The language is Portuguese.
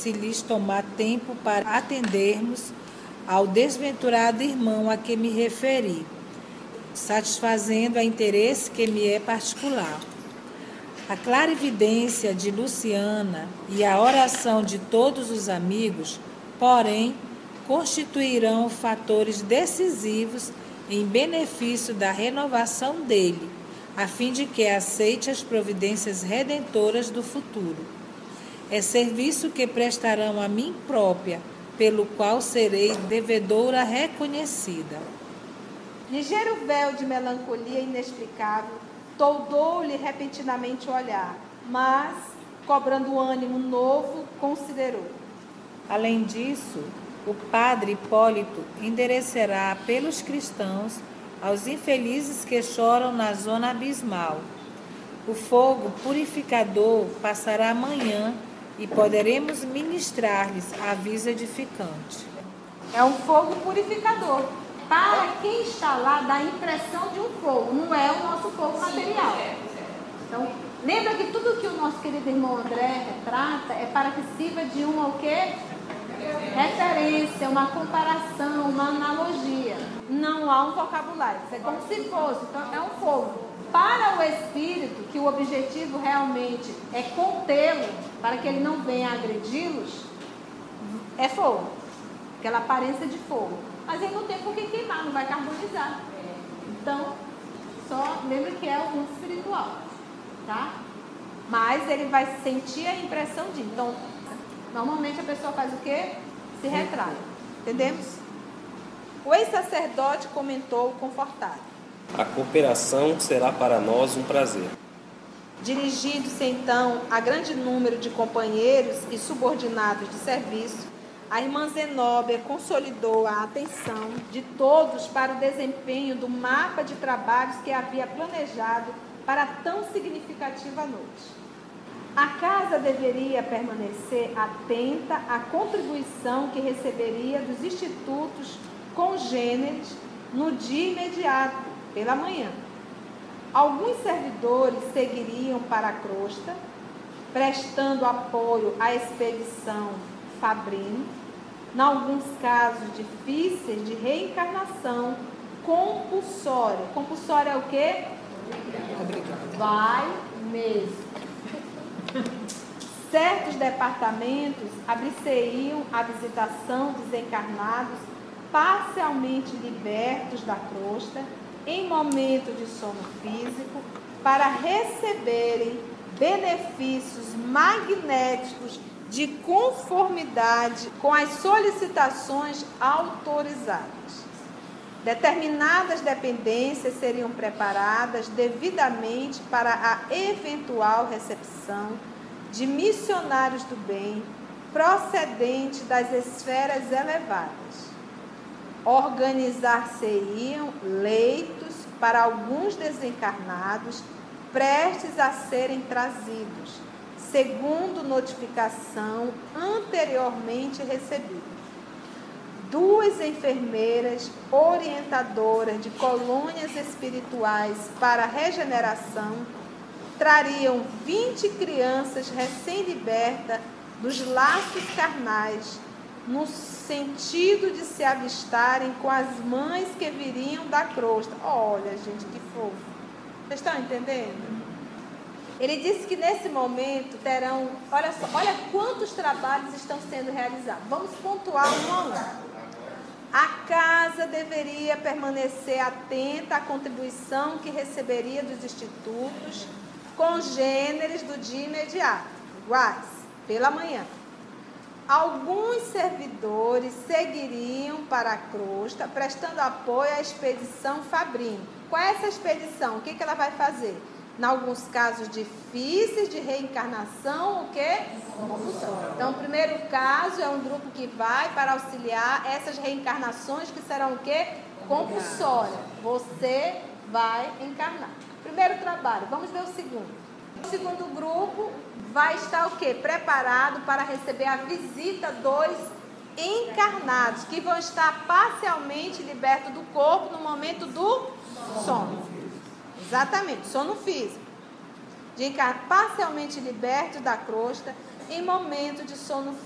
se lhes tomar tempo para atendermos ao desventurado irmão a que me referi, satisfazendo a interesse que me é particular. A clarividência de Luciana e a oração de todos os amigos, porém, constituirão fatores decisivos em benefício da renovação dele, a fim de que aceite as providências redentoras do futuro. É serviço que prestarão a mim própria, pelo qual serei devedora reconhecida. Ligeiro véu de melancolia inexplicável toldou-lhe repentinamente o olhar, mas, cobrando ânimo novo, considerou. Além disso, o padre Hipólito endereçará pelos cristãos aos infelizes que choram na zona abismal. O fogo purificador passará amanhã e poderemos ministrar-lhes aviso edificante. É um fogo purificador. Para quem está lá, dá a impressão de um fogo, não é o nosso fogo material. Então, lembra que tudo que o nosso querido irmão André retrata é para que sirva de uma o quê? Referência, uma comparação, uma analogia. Não há um vocabulário, é como se fosse, então é um fogo. Para o espírito, que o objetivo realmente é contê-lo, para que ele não venha agredi-los, é fogo, aquela aparência de fogo. Mas ele não tem por que queimar, não vai carbonizar. Então, só lembra que é o mundo espiritual, tá? Mas ele vai sentir a impressão de... Então, normalmente a pessoa faz o quê? Se retrai. Entendemos? O ex-sacerdote comentou confortado. A cooperação será para nós um prazer. Dirigindo-se então a grande número de companheiros e subordinados de serviço, a irmã Zenóbia consolidou a atenção de todos para o desempenho do mapa de trabalhos que havia planejado para tão significativa noite. A casa deveria permanecer atenta à contribuição que receberia dos institutos congêneres no dia imediato, pela manhã. Alguns servidores seguiriam para a crosta, prestando apoio à expedição Fabrini, em alguns casos difíceis de reencarnação compulsória. Compulsória é o quê? Vai mesmo. Certos departamentos abrisseriam a visitação dos encarnados parcialmente libertos da crosta em momento de sono físico para receberem benefícios magnéticos de conformidade com as solicitações autorizadas. Determinadas dependências seriam preparadas devidamente para a eventual recepção de missionários do bem procedentes das esferas elevadas. Organizar-se-iam leitos para alguns desencarnados prestes a serem trazidos, segundo notificação anteriormente recebida. 2 enfermeiras orientadoras de colônias espirituais para regeneração trariam 20 crianças recém-libertas dos laços carnais, no sentido de se avistarem com as mães que viriam da crosta. Olha, gente, que fofo. Vocês estão entendendo? Ele disse que nesse momento terão... Olha só, olha quantos trabalhos estão sendo realizados. Vamos pontuar um a um. A casa deveria permanecer atenta à contribuição que receberia dos institutos congêneres do dia imediato, iguais, pela manhã. Alguns servidores seguiriam para a crosta, prestando apoio à expedição Fabrini. Qual é essa expedição? O que ela vai fazer? Em alguns casos difíceis de reencarnação, o quê? Compulsória. Então, o primeiro caso é um grupo que vai para auxiliar essas reencarnações que serão o quê? Compulsória. Você vai encarnar. Primeiro trabalho. Vamos ver o segundo. O segundo grupo vai estar o quê? Preparado para receber a visita dos encarnados, que vão estar parcialmente libertos do corpo no momento do sono. Exatamente, sono físico. De encarnar parcialmente liberto da crosta em momento de sono